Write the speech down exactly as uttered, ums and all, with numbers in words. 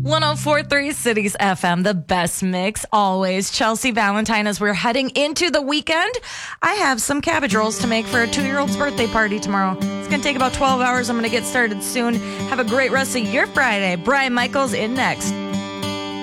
ten forty-three Cities F M, the best mix always. Chelsea Valentine, as we're heading into the weekend, I have some cabbage rolls to make for a two-year-old's birthday party tomorrow. It's going to take about twelve hours. I'm going to get started soon. Have a great rest of your Friday. Brian Michaels in next.